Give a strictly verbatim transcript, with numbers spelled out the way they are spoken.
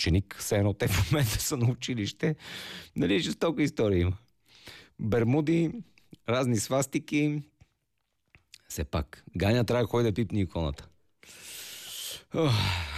ученик. Все едно те в момента са на училище. Нали, жестока история има. Бермуди, разни свастики. Все пак. Ганя трябва да ходи да пипне иконата. Ох.